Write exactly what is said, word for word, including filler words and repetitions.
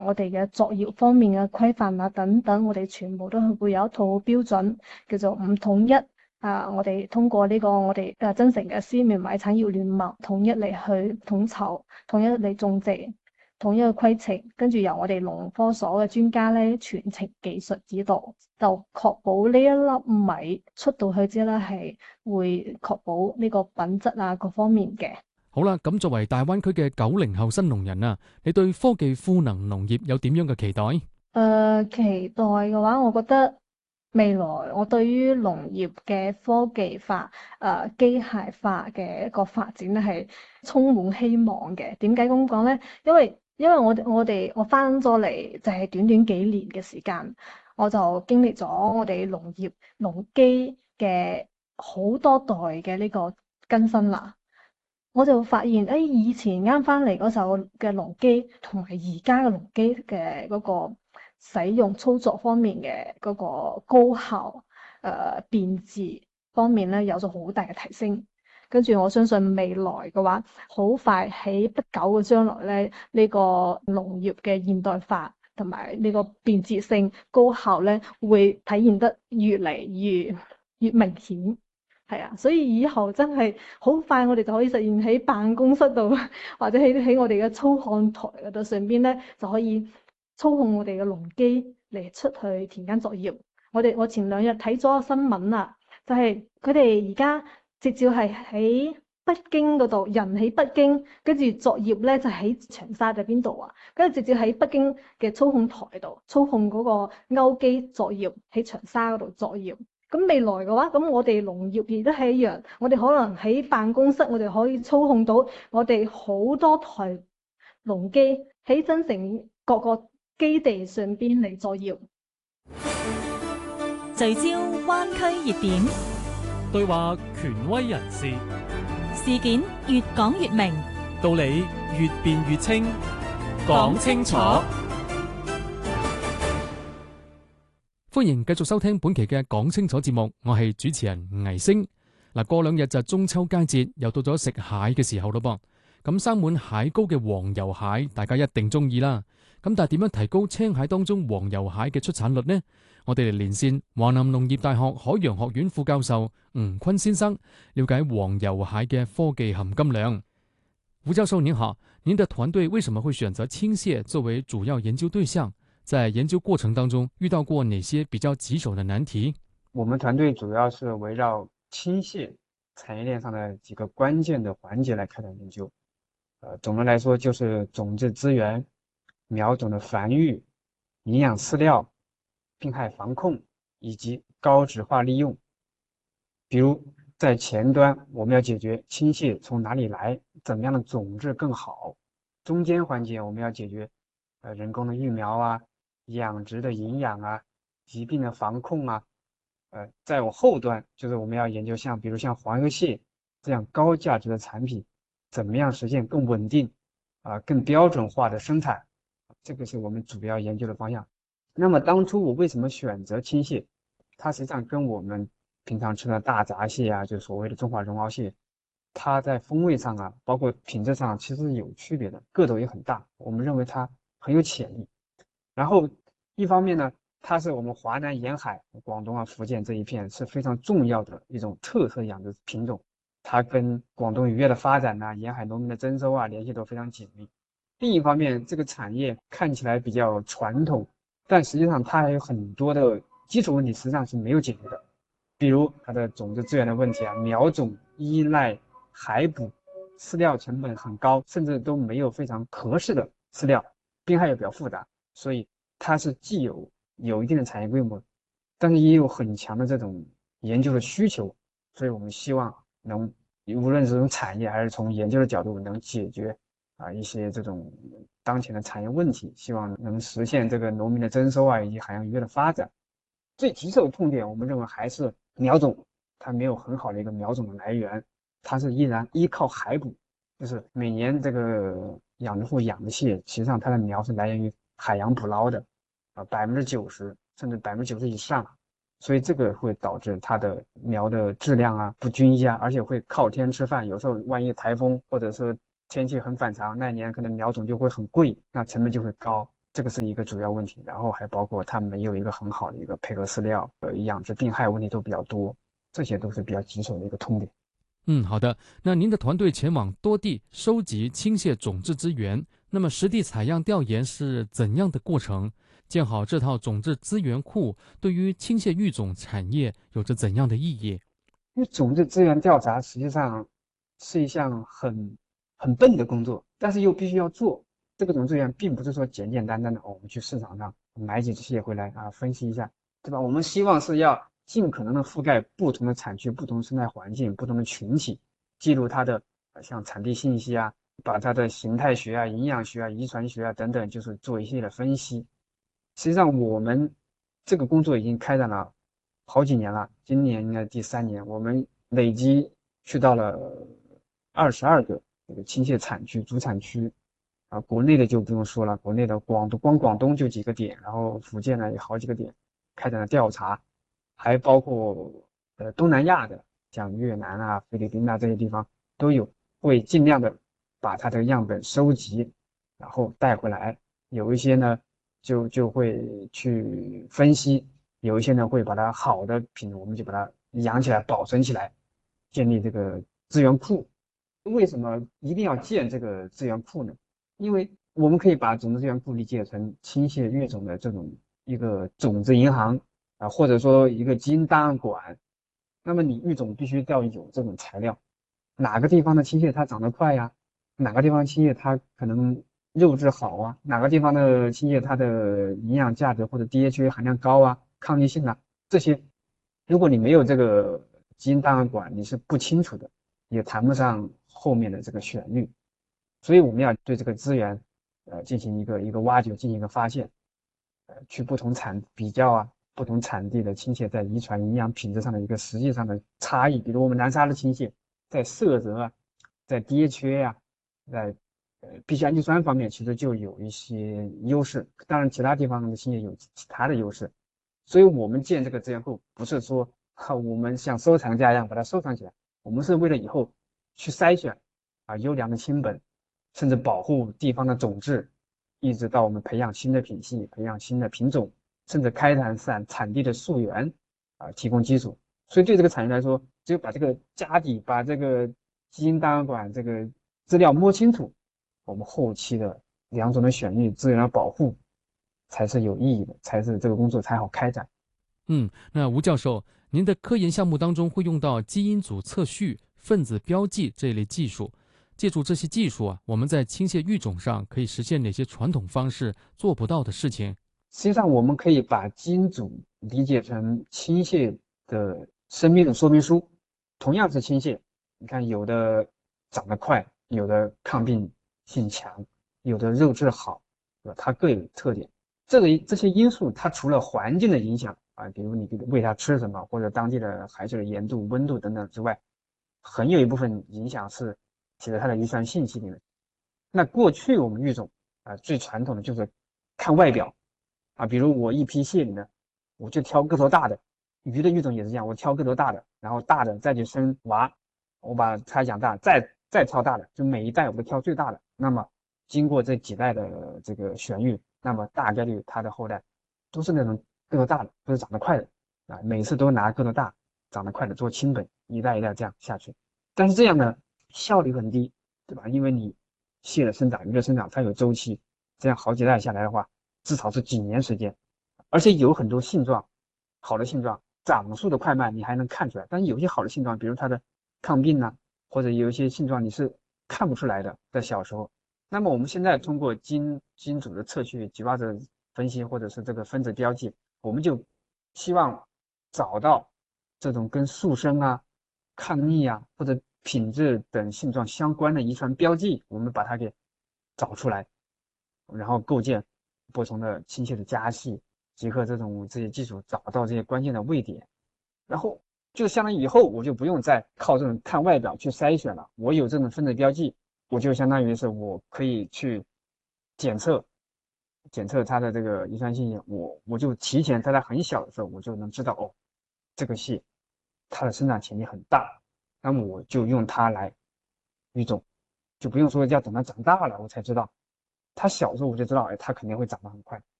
我哋嘅作業方面嘅規範啊等等，我哋全部都係會有一套標準，叫做五統一。啊！我哋通過呢個我哋誒增城嘅絲苗米產業聯盟，統一嚟去統籌，統一嚟種植，統一嘅規程，跟住由我哋農科所嘅專家咧全程技術指導，就確保呢一粒米出到去之後咧係會確保呢個品質啊各方面嘅。 好啦，咁作為大灣區嘅九零後新農人啊，你對科技賦能農業有點樣嘅期待？ 誒、呃，期待嘅話，我覺得未來我對於農業嘅科技化、誒、呃、機械化嘅一個發展咧係充滿希望嘅。點解咁講咧？因為因為我我哋我翻咗嚟就係短短幾年嘅時間，我就經歷咗我哋農業農機嘅好多代嘅呢個更新啦。我就發現，誒、哎、以前啱翻嚟嗰時候嘅農機，同埋而家嘅農機嘅嗰個使用操作方面嘅嗰個高效、誒、呃、便捷方面咧，有咗好大嘅提升。跟住我相信未來嘅話，好快喺不久嘅將來咧，呢、這個農業嘅現代化同埋呢個便捷性、高效咧，會體現得越嚟越越明顯。係啊，所以以後真係好快，我哋就可以實現喺辦公室度，或者喺喺我哋嘅操看台嗰度上邊咧，就可以操控我哋嘅農機嚟出去田間作業。我哋我前兩日睇咗個新聞啊，就係佢哋而家直接係喺北京嗰度，人喺北京，跟住作業咧就喺長沙定邊度啊？跟住直接喺北京嘅操控台度操控嗰個勾機作業，喺長沙嗰度作業。咁未來嘅話，咁我哋農業亦都係一樣，我哋可能喺辦公室，我哋可以操控到我哋好多台農機喺增城各個基地上邊嚟作業。 聚焦灣區熱點， 對話權威人士， 事件越講越明， 道理越辯越清，講清楚。 歡迎繼續收聽本期嘅講清楚節目，我係主持人倪星。嗱，過兩日就中秋佳節，又到咗食蟹嘅時候咯噃。咁生滿蟹膏嘅黃油蟹，大家一定中意啦。咁但係點樣提高青蟹當中黃油蟹嘅出產率呢？我哋嚟連線華南農業大學海洋學院副教授吳坤先生，了解黃油蟹嘅科技含金量。吳教授您好，您的團隊為什麼會選擇青蟹作為主要研究對象？在研究過程當中遇到過哪些比較棘手的難題？ 我們團隊主要是圍繞青蟹產業鏈上的幾個關鍵的環節來開展研究。呃，總的來說就是種子資源、苗種的繁育、營養飼料、病害防控以及高質化利用。比如在前端，我們要解決青蟹從哪裡來，怎麼樣的種質更好；中間環節，我們要解決呃人工的育苗啊。養殖的營養啊，疾病的防控啊，呃，在我後端就是我們要研究像，比如像黃油蟹這樣高價值的產品，怎麼樣實現更穩定啊、呃、更標準化的生產，這個是我們主要研究的方向。那麼當初我為什麼選擇青蟹？它實際上跟我們平常吃的大閘蟹啊，就所謂的中華絨螯蟹，它在風味上啊，包括品質上其實是有區別的，個頭也很大，我們認為它很有潛力。然後一方面呢，它是我們華南沿海、廣東啊、福建這一片是非常重要的一種特色養殖品種，它跟廣東漁業的發展呢、啊、沿海農民的徵收啊聯繫都非常緊密。另一方面，這個產業看起來比較傳統，但實際上它還有很多的基礎問題實際上是沒有解決的，比如它的種子資源的問題啊，苗種依賴海捕，飼料成本很高，甚至都沒有非常合適的飼料，病害也比較複雜。所以它是既有有一定的產業規模，但是也有很強的這種研究的需求，所以我們希望能無論是從產業還是從研究的角度能解決啊一些這種當前的產業問題，希望能實現這個農民的徵收啊以及海洋漁業的發展。最棘手的痛點，我們認為還是苗種，它沒有很好的一個苗種的來源，它是依然依靠海捕，就是每年這個養殖戶養的蟹，實際上它的苗是來源於海洋捕撈的，啊，百分之九十甚至百分之九十以上，所以這個會導致它的苗的質量啊不均一啊，而且會靠天吃飯。有時候萬一颱風或者是天氣很反常，那一年可能苗種就會很貴，那成本就會高。 这个是一个主要问题。然后还包括它没有一个很好的一个配合饲料，呃，养殖病害问题都比较多，这些都是比较棘手的一个痛点。 嗯，好的。那您的团队前往多地收集倾蟹种质资源，那么实地采样调研是怎样的过程？建好这套种质资源库，对于倾蟹育种产业有着怎样的意义？ 因为种质资源调查实际上是一项很很笨的工作，但是又必须要做。这个种质源并不是说简简单单的，哦，我们去市场上买几只蟹回来啊，分析一下，对吧？我们希望是要尽可能的覆盖不同的产区、不同生态环境、不同的群体，记录它的呃像产地信息啊，把它的形态学啊、营养学啊、遗传学啊等等，就是做一系列的分析。实际上，我们这个工作已经开展了好几年了，今年应该第三年，我们累计去到了二十二个这个倾蟹产区、主产区啊，国内的就不用说了，国内的广东光广东就几个点，然后福建呢有好几个点开展了调查，还包括呃东南亚的，像越南啊、菲律宾啊这些地方都有，会尽量的把它的样本收集，然后带回来，有一些呢。就就会去分析，有一些呢会把它好的品，我们就把它养起来、保存起来，建立这个资源库。为什么一定要建这个资源库呢？因为我们可以把种子资源库理解成倾蟹育种的这种一个种子银行啊，或者说一个基因档案馆。那么你育种必须要有这种材料，哪个地方的倾蟹它长得快呀？哪个地方倾蟹它可能肉质好啊？哪个地方的倾蟹它的营养价值或者 D H A 含量高啊？抗逆性啊？这些，如果你没有这个基因档案馆，你是不清楚的，也谈不上后面的这个选育。所以我们要对这个资源，呃，进行一个一个挖掘，进行一个发现，呃，去不同产比较啊，不同产地的倾蟹在遗传、营养、品质上的一个实际上的差异。比如我们南沙的倾蟹，在色泽啊，在 D H A 啊，在呃必需氨基酸方面，其实就有一些优势。当然，其他地方的倾蟹有其他的优势。所以我们建这个资源库，不是说哈我们像收藏家一样把它收藏起来，我们是为了以后去筛选啊优良的亲本，甚至保护地方的种质，一直到我们培养新的品系，培养新的品种，甚至开展产产地的溯源啊，提供基础。所以对这个产业来说，只有把这个家底，把这个基因档案馆这个资料摸清楚，我们后期的两种的选育、资源的保护才是有意义的，才是这个工作才好开展。 嗯，那吴教授，您的科研项目当中会用到基因组测序、分子标记这一类技术。借助这些技术啊，我们在倾蟹育种上可以实现哪些传统方式做不到的事情？ 实际上，我们可以把基因组理解成倾蟹的生命的说明书。同样是倾蟹，你看有的长得快，有的抗病性强，有的肉质好，对吧？它各有特点。这个这些因素，它除了环境的影响啊，比如你喂它吃什么，或者当地的海水的盐度、温度等等之外，很有一部分影响是起在它的遗传信息里面。那过去我们育种啊，最传统的就是看外表。啊，比如我一批蟹里呢，我就挑个头大的，鱼的育种也是这样，我挑个头大的，然后大的再去生娃，我把它养大，再再挑大的，就每一代我都挑最大的。那么经过这几代的这个选育，那么大概率它的后代都是那种个头大的，都是长得快的啊，每次都拿个头大、长得快的做亲本，一代一代这样下去。但是这样呢，效率很低，对吧？因为你蟹的生长、鱼的生长，它有周期，这样好几代下来的话。至少是几年时间，而且有很多性状，好的性状，长速的快慢你还能看出来，但是有些好的性状，比如它的抗病啊，或者有一些性状你是看不出来的，在小时候。那么我们现在通过基因基因组的测序、激发者分析，或者是这个分子标记，我们就希望找到这种跟速生啊、抗逆啊或者品质等性状相关的遗传标记，我们把它给找出来，然后构建不同的倾蟹的家系，结合这种这些技术找到这些关键的位点，然后就相当于以后我就不用再靠这种看外表去筛选了，我有这种分子标记，我就相当于是我可以去检测检测它的这个遗传信息，我我就提前在它很小的时候我就能知道哦，这个蟹它的生长潜力很大，那么我就用它来育种，就不用说要等它长大了我才知道。 它小时候我就知道，哎，它肯定会长得很快。